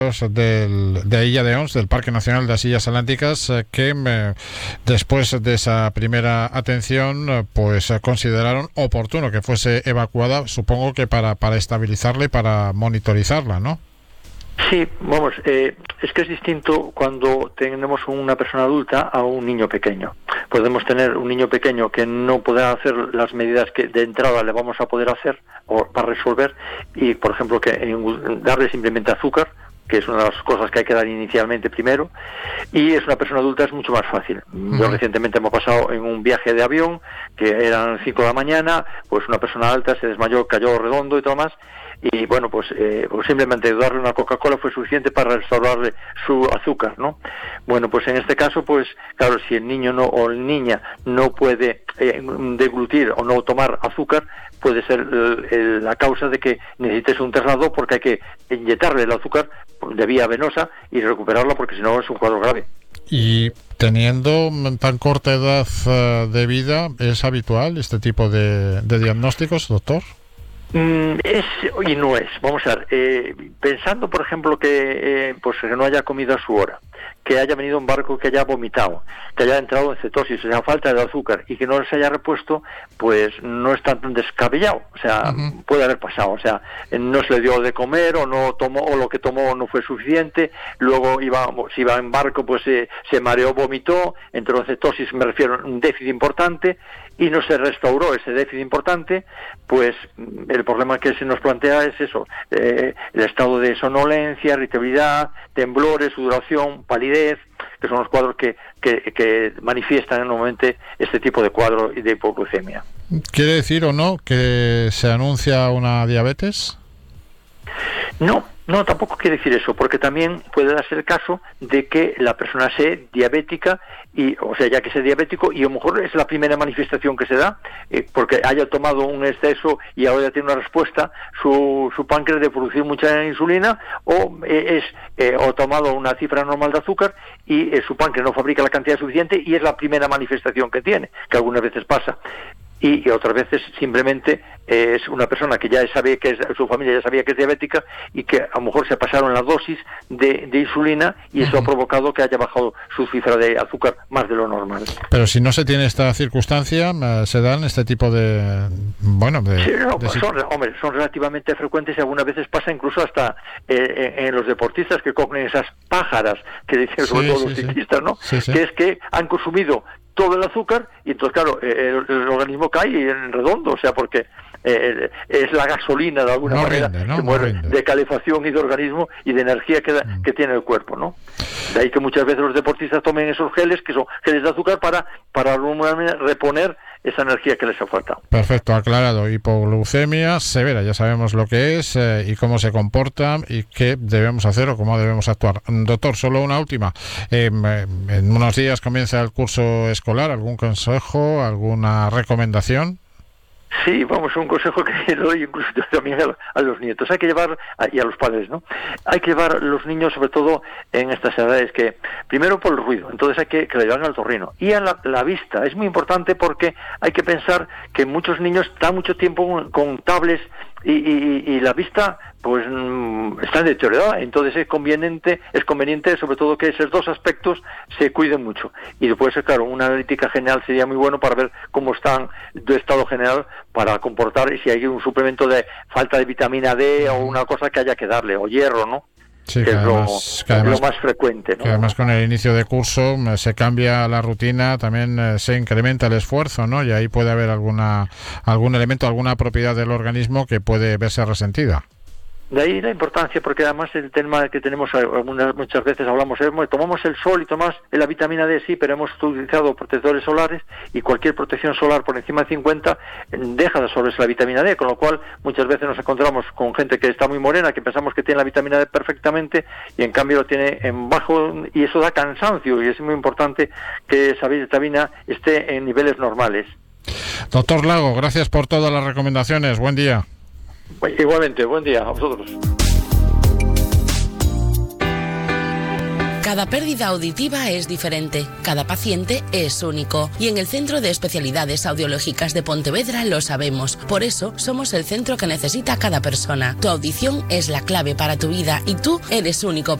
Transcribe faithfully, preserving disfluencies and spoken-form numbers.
Del, de Illa de Ons, del Parque Nacional de las Illas Atlánticas, eh, que eh, después de esa primera atención eh, pues eh, consideraron oportuno que fuese evacuada, supongo que para, para estabilizarla y para monitorizarla, ¿no? Sí, vamos, eh, es que es distinto cuando tenemos una persona adulta a un niño pequeño. Podemos tener un niño pequeño que no podrá hacer las medidas que de entrada le vamos a poder hacer o para resolver, y por ejemplo que en, darle simplemente azúcar, que es una de las cosas que hay que dar inicialmente primero, y es una persona adulta es mucho más fácil. Uh-huh. Yo recientemente me he pasado en un viaje de avión, que eran cinco de la mañana, pues una persona alta se desmayó, cayó redondo y todo más, y bueno, pues, eh, pues simplemente darle una Coca-Cola fue suficiente para restaurarle su azúcar, ¿no? Bueno, pues en este caso, pues claro, si el niño no o la niña no puede eh, deglutir o no tomar azúcar, puede ser el, el, la causa de que necesites un traslado, porque hay que inyectarle el azúcar de vía venosa y recuperarlo, porque si no es un cuadro grave. Y teniendo tan corta edad uh, de vida, ¿es habitual este tipo de, de diagnósticos, doctor? Mm, es y no es. Vamos a ver, eh, pensando por ejemplo que eh, pues que no haya comido a su hora, que haya venido un barco que haya vomitado, que haya entrado en cetosis, o sea, falta de azúcar, y que no se haya repuesto, pues no es tan descabellado. O sea, uh-huh. puede haber pasado. O sea, no se le dio de comer, o no tomó, o lo que tomó no fue suficiente. Luego iba, si iba en barco, pues eh, se mareó, vomitó, entró en cetosis, me refiero a un déficit importante, y no se restauró ese déficit importante. Pues el problema que se nos plantea es eso, eh, el estado de somnolencia, irritabilidad, temblores, sudoración, palidez, que son los cuadros que, que, que manifiestan normalmente este tipo de cuadro de hipoglucemia. ¿Quiere decir o no que se anuncia una diabetes? No, no, tampoco quiere decir eso, porque también puede darse el caso de que la persona sea diabética, y, o sea, ya que sea diabético, y a lo mejor es la primera manifestación que se da, eh, porque haya tomado un exceso y ahora ya tiene una respuesta, su, su páncreas de producir mucha insulina, o eh, es eh, o tomado una cifra normal de azúcar y eh, su páncreas no fabrica la cantidad suficiente, y es la primera manifestación que tiene, que algunas veces pasa. Y, y otras veces simplemente eh, es una persona que ya sabe que es, su familia ya sabía que es diabética, y que a lo mejor se pasaron la dosis de, de insulina, y eso uh-huh. ha provocado que haya bajado su cifra de azúcar más de lo normal. Pero si no se tiene esta circunstancia, se dan este tipo de... bueno, de... Sí, no, de... Son, hombre, son relativamente frecuentes, y algunas veces pasa incluso hasta eh, en, en los deportistas que cogen esas pájaras que dicen sobre sí, todo sí, los ciclistas, sí. ¿no? Sí, sí. Que es que han consumido todo el azúcar, y entonces claro, el, el organismo cae en redondo, o sea, porque eh, es la gasolina de alguna no manera rinde, ¿no? que muere no de calefacción y de organismo y de energía que, da, mm. que tiene el cuerpo, ¿no? De ahí que muchas veces los deportistas tomen esos geles, que son geles de azúcar, para, para reponer esa energía que les ha faltado. Perfecto, aclarado. Hipoglucemia severa, ya sabemos lo que es eh, y cómo se comporta y qué debemos hacer o cómo debemos actuar. Doctor, solo una última. Eh, en unos días comienza el curso escolar. ¿Algún consejo, alguna recomendación? Sí, vamos, un consejo que le doy incluso también a, a los nietos. Hay que llevar, a, y a los padres, ¿no? Hay que llevar a los niños, sobre todo en estas edades, que primero por el ruido, entonces hay que, que le lleven al otorrino. Y a la, la vista, es muy importante, porque hay que pensar que muchos niños están mucho tiempo con, con tablets, y, y, y la vista pues está deteriorada, entonces es conveniente, es conveniente sobre todo que esos dos aspectos se cuiden mucho. Y después, claro, una analítica general sería muy bueno para ver cómo están de estado general, para comportar, y si hay un suplemento de falta de vitamina D o una cosa que haya que darle, o hierro, ¿no? Sí, que, que, es además, lo, que además, lo más frecuente, ¿no? Que además con el inicio de curso se cambia la rutina, también eh, se incrementa el esfuerzo, ¿no? Y ahí puede haber alguna algún elemento, alguna propiedad del organismo que puede verse resentida. De ahí la importancia, porque además el tema que tenemos algunas, muchas veces hablamos, es, tomamos el sol y tomamos la vitamina D, sí, pero hemos utilizado protectores solares, y cualquier protección solar por encima de cincuenta deja de absorberse la vitamina D, con lo cual muchas veces nos encontramos con gente que está muy morena, que pensamos que tiene la vitamina D perfectamente, y en cambio lo tiene en bajo, y eso da cansancio, y es muy importante que esa vitamina esté en niveles normales. Doctor Lago, gracias por todas las recomendaciones. Buen día. Igualmente, buen día a vosotros. Cada pérdida auditiva es diferente, cada paciente es único y en el Centro de Especialidades Audiológicas de Pontevedra lo sabemos. Por eso somos el centro que necesita cada persona. Tu audición es la clave para tu vida y tú eres único.